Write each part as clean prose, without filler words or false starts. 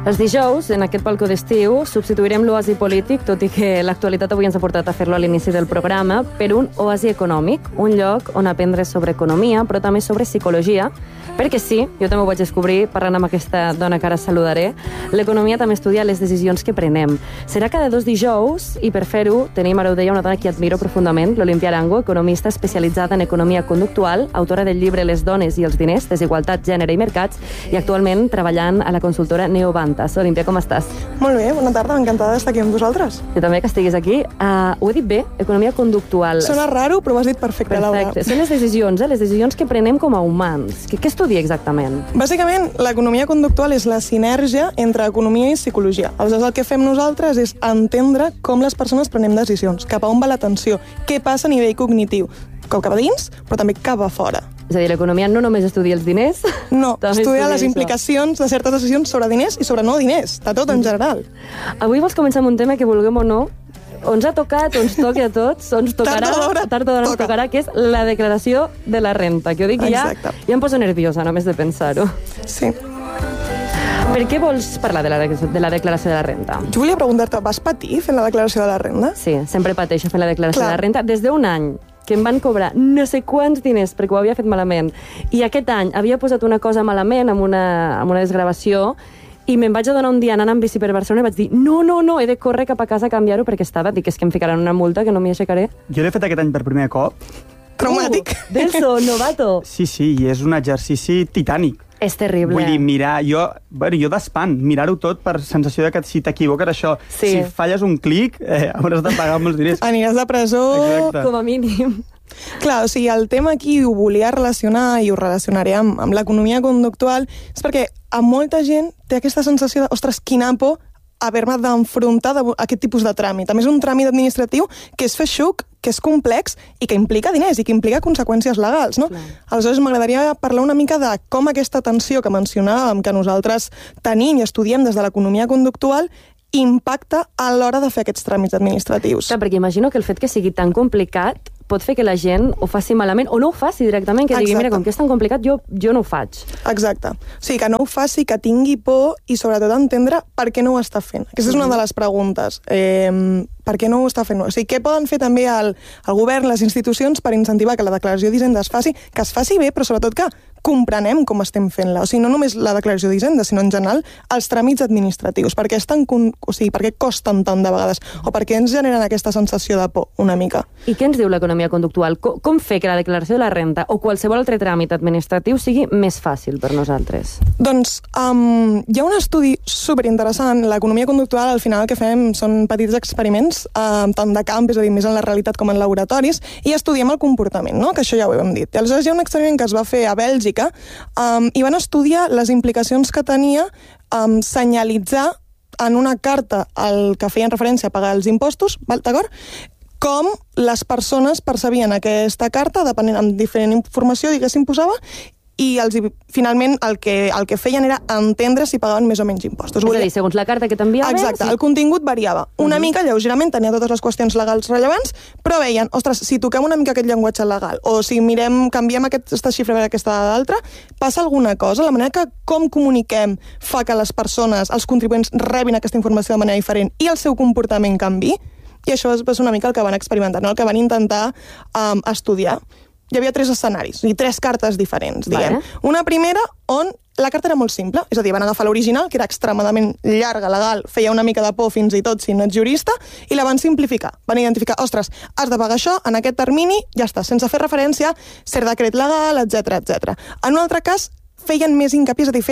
Els dijous, en aquest balcó d'estiu, substituirem l'oasi polític, tot i que l'actualitat avui ens ha portat a fer-lo a l'inici del programa, per un oasi econòmic, un lloc on aprendre sobre economia, però també sobre psicologia, perquè sí, jo també ho vaig descobrir parlant amb aquesta dona que ara saludaré, l'economia també estudia les decisions que prenem. Serà cada 2 dijous, i per fer-ho tenim, ara ho deia, una dona que admiro profundament, l'Olimpia Arango, economista especialitzada en economia conductual, autora del llibre Les dones i els diners, desigualtat, gènere i mercats, i actualment treballant a la consultora Neobantas. Olimpia, com estàs? Molt bé, bona tarda, encantada d'estar aquí amb vosaltres. Jo també que estiguis aquí. Ho he dit bé, economia conductual. Sona raro, però ho has dit perfecte, Laura. Perfecte. Són les decisions que prenem com a humans. Què estudia exactament? Bàsicament, l'economia conductual és la sinergia entre economia i psicologia. Aleshores, el que fem nosaltres és entendre com les persones prenem decisions, cap a on va l'atenció, què passa a nivell cognitiu, cap a dins, però també cap a fora. És a dir, l'economia no només estudia els diners... No, estudia les implicacions de certes decisions sobre diners i sobre no diners, de tot en general. Avui vols començar amb un tema que vulguem o no, o ens ha tocat, o ens toca a tots, o ens tocarà, tard o d'hora ens tocarà, que és la declaració de la renta, que jo dic que ja em poso nerviosa només de pensar-ho. Sí. Per què vols parlar de la declaració de la renta? Jo volia preguntar-te, vas patir fent la declaració de la renda? Sí, sempre pateixo fent la declaració de la renta. Des d'un any que em van cobrar no sé quants diners perquè ho havia fet malament, i aquest any havia posat una cosa malament amb una desgravació, i me'n vaig adonar un dia anant amb bici per Barcelona i vaig dir, no, he de córrer cap a casa a canviar-ho perquè dic, és que em ficaran una multa que no m'hi aixecaré. Jo l'he fet aquest any per primer cop. Traumàtic. Denso, novato. Sí, i és un exercici titànic. És terrible. Vull dir, mirar, jo d'espant, mirar-ho tot per sensació de que si t'equivoques això, si falles un clic, hauràs de pagar molts diners. Aniràs a presó. Exacte. Com a mínim. Clar, o sigui, el tema aquí ho volia relacionar i ho relacionaré amb l'economia conductual, és perquè a molta gent té aquesta sensació de, ostres, quina por haver-me d'enfrontar a aquest tipus de tràmit. A més, un tràmit administratiu que és feixuc, que és complex i que implica diners i que implica conseqüències legals, no? Clar. Aleshores, m'agradaria parlar una mica de com aquesta tensió que mencionàvem, que nosaltres tenim i estudiem des de l'economia conductual, impacta a l'hora de fer aquests tràmits administratius. Clar, perquè imagino que el fet que sigui tan complicat pot fer que la gent ho faci malament o no ho faci directament, que digui, mira, com que és tan complicat, jo no ho faig. Exacte. O sigui, que no ho faci, que tingui por i sobretot entendre per què no ho està fent. Aquesta és una de les preguntes. Per què no ho està fent? O sigui, què poden fer també el govern, les institucions, per incentivar que la declaració d'Hisenda es faci bé, però sobretot que comprenem com estem fent-la. O sigui, no només la declaració d'Hisenda, sinó en general els tràmits administratius. Per què per què costen tant de vegades? O per què ens generen aquesta sensació de por una mica? I què ens diu l'economia conductual? Com fer que la declaració de la renta o qualsevol altre tràmit administratiu sigui més fàcil per nosaltres? Doncs hi ha un estudi superinteressant. L'economia conductual, al final, el que fem són petits experiments, tant de camp, és a dir, més en la realitat com en laboratoris, i estudiem el comportament, no? Que això ja ho hem dit. I aleshores hi ha un experiment que es va fer a Bèlgica i van estudiar les implicacions que tenia senyalitzar en una carta el que feien referència a pagar els impostos, d'acord? Com les persones percebien aquesta carta, depenent amb diferent informació, diguéssim, posava, i finalment el que feien era entendre si pagaven més o menys impostos. És a dir, segons la carta que t'enviaven... Exacte, el contingut variava. Una mica, lleugerament, tenia totes les qüestions legals rellevants, però veien, ostres, si toquem una mica aquest llenguatge legal, o si canviem aquesta xifra per aquesta d'altra, passa alguna cosa. La manera que com comuniquem fa que les persones, els contribuents, rebin aquesta informació de manera diferent i el seu comportament canvi, i això és una mica el que van experimentar, no? El que van intentar estudiar. Hi havia 3 escenaris, i 3 cartes diferents, diguem. Una primera on la carta era molt simple, és a dir, van agafar l'original, que era extremadament llarga, legal, feia una mica de por fins i tot si no ets jurista, i la van simplificar. Van identificar, ostres, has de pagar això en aquest termini, ja està, sense fer referència, ser decret legal, etc. En un altre cas, feien més hincapié, és a dir,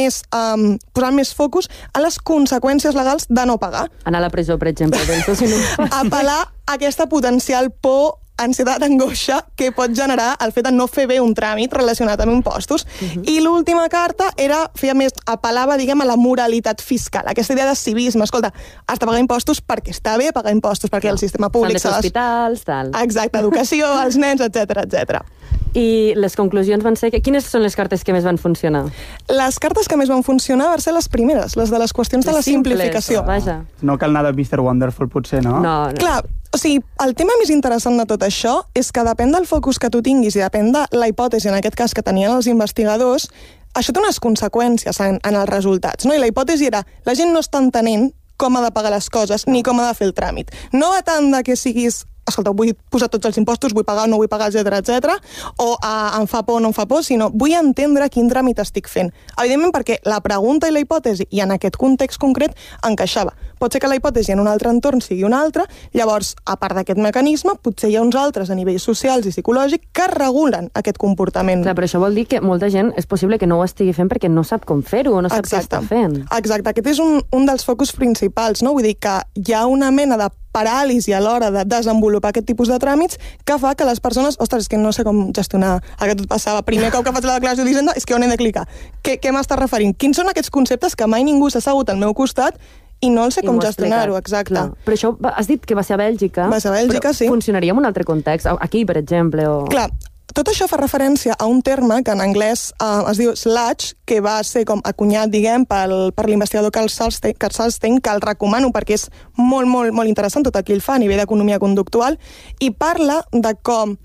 posaven més focus a les conseqüències legals de no pagar. Anar a la presó, per exemple. Apel·lar a aquesta potencial por, ansietat, angoixa que pot generar el fet de no fer bé un tràmit relacionat amb impostos. I l'última carta apel·lava, diguem, a la moralitat fiscal, aquesta idea de civisme. Escolta, has de pagar impostos perquè està bé pagar impostos, perquè el sistema públic... Fan dels hospitals, tal... Exacte, educació, els nens, etc. I les conclusions van ser... Quines són les cartes que més van funcionar? Les cartes que més van funcionar van ser les primeres, les de les qüestions de la simplificació. Vaja. No cal anar de Mr. Wonderful, potser, no? No. Clar, o sigui, el tema més interessant de tot això és que depèn del focus que tu tinguis i depèn de la hipòtesi, en aquest cas, que tenien els investigadors, això té unes conseqüències en els resultats, no? I la hipòtesi era, la gent no està entenent com ha de pagar les coses ni com ha de fer el tràmit. No va tant de que siguis escolta, vull posar tots els impostos, vull pagar, no vull pagar, etc, o em fa por o no em fa por, sinó vull entendre quin tràmit estic fent. Evidentment perquè la pregunta i la hipòtesi, i en aquest context concret, encaixava. Pot ser que la hipòtesi en un altre entorn sigui una altra, llavors, a part d'aquest mecanisme, potser hi ha uns altres a nivells socials i psicològics que regulen aquest comportament. Clar, però això vol dir que molta gent és possible que no ho estigui fent perquè no sap com fer-ho, o no sap què està fent. Exacte, aquest és un dels focus principals, no? Vull dir que hi ha una mena de paràlisi a l'hora de desenvolupar aquest tipus de tràmits que fa que les persones, ostres, és que no sé com gestionar el que tot passava. Primer cop que faig la declaració d'Hisenda és que on he de clicar. Què m'estàs referint? Quins són aquests conceptes que mai ningú s'ha assegut al meu costat i no sé com gestionar-ho, exacte. Clar. Però això has dit que va ser a Bèlgica. Va ser a Bèlgica, sí. Funcionaria en un altre context? Aquí, per exemple? O... Clar, tot això fa referència a un terme que en anglès es diu sludge, que va ser com acunyat, diguem, per l'investigador Carl Salstein, que el recomano perquè és molt, molt, molt interessant tot el que ell fa a nivell d'economia conductual, i parla de com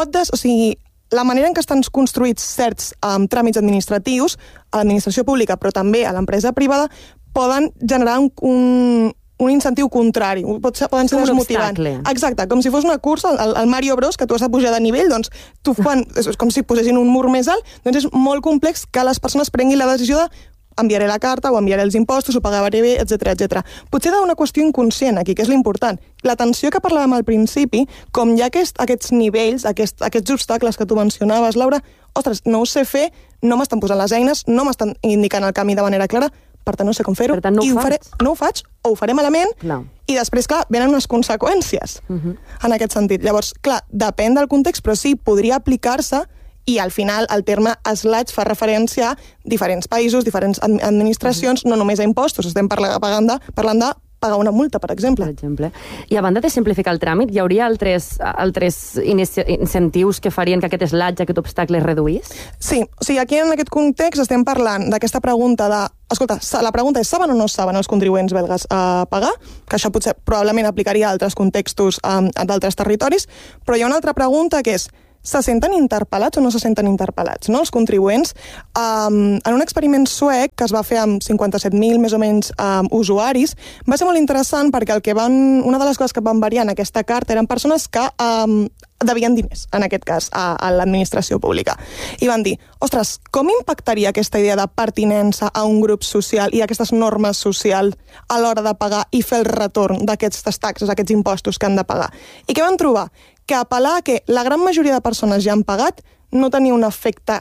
la manera en què estan construïts certs tràmits administratius a l'administració pública, però també a l'empresa privada, poden generar un incentiu contrari, poden ser desmotivants. Exacte, com si fos una cursa, el Mario Bros, que tu has de pujar de nivell, doncs és com si posessin un mur més alt, doncs és molt complex que les persones prenguin la decisió de enviaré la carta o enviaré els impostos o pagaré bé, etc. Potser hi ha una qüestió inconscient aquí, que és l'important. La tensió que parlàvem al principi, com hi ha aquests nivells, aquests obstacles que tu mencionaves, Laura, ostres, no ho sé fer, no m'estan posant les eines, no m'estan indicant el camí de manera clara, per tant no sé com fer-ho, no ho faig o ho faré malament, i després, clar, venen unes conseqüències en aquest sentit. Llavors, clar, depèn del context, però sí, podria aplicar-se, i al final el terme sludge fa referència a diferents països, diferents administracions, no només a impostos, estem parlant de pagar una multa, per exemple. I a banda de simplificar el tràmit, hi hauria altres incentius que farien que aquest sludge, aquest obstacle es reduís? Sí, o sigui, aquí en aquest context estem parlant d'aquesta pregunta de... Escolta, la pregunta és, saben o no saben els contribuents belgues a pagar? Que això potser probablement aplicaria a altres contextos d'altres territoris, però hi ha una altra pregunta que és, se senten interpel·lats o no se senten interpel·lats, no? Els contribuents, en un experiment suec que es va fer amb 57.000 més o menys usuaris, va ser molt interessant perquè una de les coses que van variar en aquesta carta eren persones que devien diners, en aquest cas, a l'administració pública. I van dir, ostres, com impactaria aquesta idea de pertinença a un grup social i aquestes normes socials a l'hora de pagar i fer el retorn d'aquestes taxes, aquests impostos que han de pagar? I què van trobar? Que apel·lar que la gran majoria de persones ja han pagat no tenia un efecte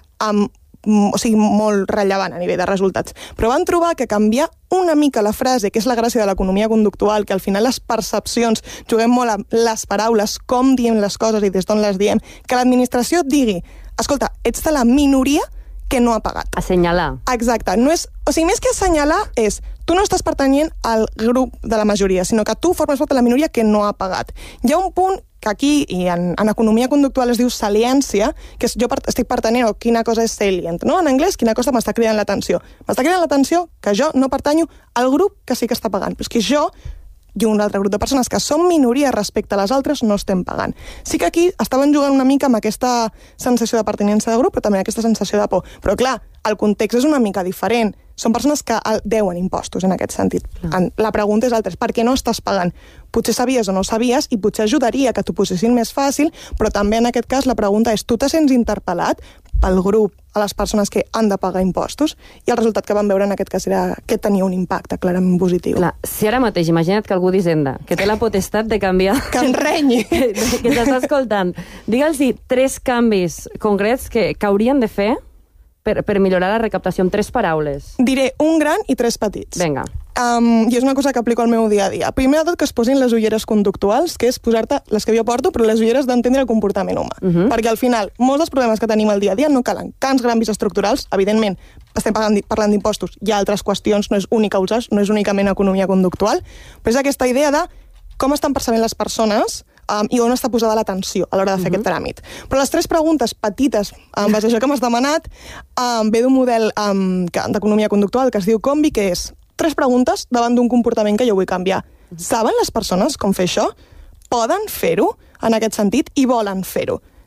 molt rellevant a nivell de resultats. Però van trobar que canviar una mica la frase, que és la gràcia de l'economia conductual, que al final les percepcions, juguem molt amb les paraules, com diem les coses i des d'on les diem, que l'administració et digui, escolta, ets de la minoria que no ha pagat. Assenyalar. Exacte. Més que assenyalar és, tu no estàs pertanyent al grup de la majoria, sinó que tu formes part de la minoria que no ha pagat. Hi ha un punt que aquí, i en economia conductual es diu saliència, que és jo estic pertanyent o quina cosa és salient, no? En anglès, quina cosa m'està cridant l'atenció. M'està cridant l'atenció que jo no pertanyo al grup que sí que està pagant, però és que jo i un altre grup de persones que són minoria respecte a les altres no estem pagant. Sí que aquí estaven jugant una mica amb aquesta sensació de pertinença de grup, però també aquesta sensació de por. Però clar, el context és una mica diferent. Són persones que deuen impostos en aquest sentit. La pregunta és altra, per què no estàs pagant? Potser sabies o no sabies i potser ajudaria que t'ho posessin més fàcil, però també en aquest cas la pregunta és, tu te sents interpel·lat pel grup, a les persones que han de pagar impostos, i el resultat que vam veure en aquest cas era que tenia un impacte clarament positiu. Clar, si ara mateix, imagina't que algú d'Hisenda, que té la potestat de canviar... Que em renyi! Que t'està escoltant. Digue'ls 3 canvis concrets que haurien de fer per millorar la recaptació, amb 3 paraules. Diré un gran i 3 petits. Vinga. I és una cosa que aplico al meu dia a dia. Primer de tot, que es posin les ulleres conductuals, que és posar-te les que jo porto, però les ulleres d'entendre el comportament humà. Perquè al final, molts dels problemes que tenim al dia a dia no calen tants canvis estructurals. Evidentment, estem parlant d'impostos, hi ha altres qüestions, no és única usar, no és únicament economia conductual, però és aquesta idea de com estan percebent les persones i on està posada l'atenció a l'hora de fer aquest tràmit. Però les 3 preguntes petites, en base a això que m'has demanat, ve d'un model d'economia conductual que es diu Combi, que és 3 preguntes davant d'un comportament que jo vull canviar. Saben les persones com fer això? Poden fer-ho en aquest sentit i volen fer-ho?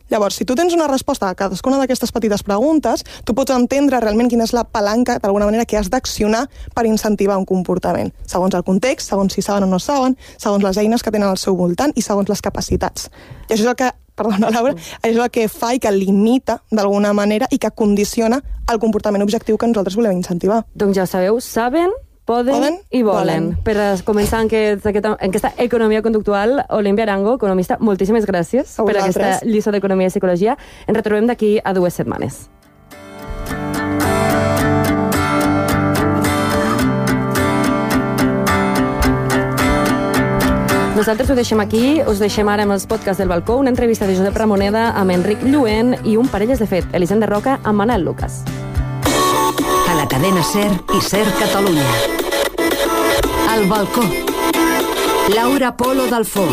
Llavors, si tu tens una resposta a cadascuna d'aquestes petites preguntes, tu pots entendre realment quina és la palanca, d'alguna manera, que has d'accionar per incentivar un comportament, segons el context, segons si saben o no saben, segons les eines que tenen al seu voltant i segons les capacitats. I això és el que, perdona Laura, això és el que fa i que limita d'alguna manera i que condiciona el comportament objectiu que nosaltres volem incentivar. Doncs ja sabeu, saben, poden i volen. Per començar en aquesta economia conductual, Olímpia Arango, economista, moltíssimes gràcies per aquesta lliçó d'economia i psicologia. Ens retrobem d'aquí a 2 setmanes. Nosaltres ho deixem aquí, us deixem ara amb els podcasts del balcó, una entrevista de Josep Ramoneda amb Enric Lluent i un parelles de fet, Elisenda Roca amb Manel Lucas. A la cadena SER i SER Catalunya. Al balcó. Laura Polo Dalfó.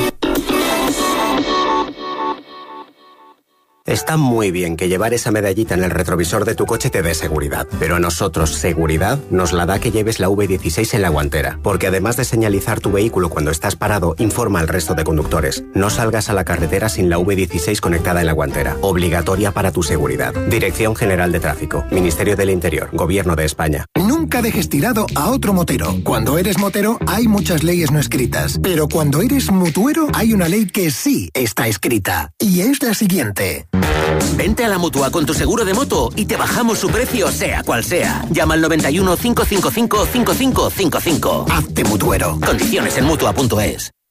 Está muy bien que llevar esa medallita en el retrovisor de tu coche te dé seguridad, pero a nosotros seguridad nos la da que lleves la V16 en la guantera, porque además de señalizar tu vehículo cuando estás parado, informa al resto de conductores. No salgas a la carretera sin la V16 conectada en la guantera, obligatoria para tu seguridad. Dirección General de Tráfico, Ministerio del Interior, Gobierno de España. Nunca dejes tirado a otro motero. Cuando eres motero hay muchas leyes no escritas, pero cuando eres mutuero hay una ley que sí está escrita, y es la siguiente. Vente a la Mutua con tu seguro de moto y te bajamos su precio sea cual sea. Llama al 91 555 5555. Hazte mutuero. Condiciones en Mutua.es.